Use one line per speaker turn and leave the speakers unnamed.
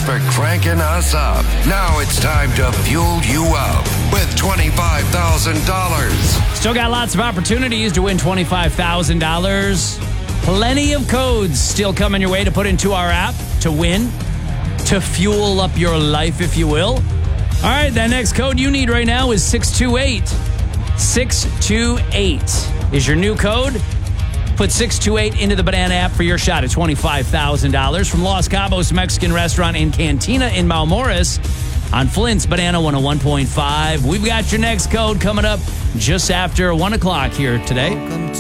for cranking us up. Now it's time to fuel you up with $25,000.
Still got lots of opportunities to win $25,000. Plenty of codes still coming your way to put into our app to win, to fuel up your life, if you will. All right, that next code you need right now is 628. 628 is your new code. Put 628 into the Banana app for your shot at $25,000 from Los Cabos Mexican Restaurant and Cantina in Malmorris on Flint's Banana 101.5. We've got your next code coming up just after 1 o'clock here today.